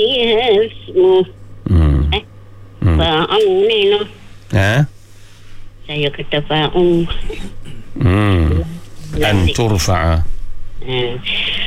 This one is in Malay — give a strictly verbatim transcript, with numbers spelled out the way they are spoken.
Ya, semua. Hmm. Eh, Hmm. fa'u ni no. Ha? Saya kata fa'u. Hmm. An turfa'a. Ha.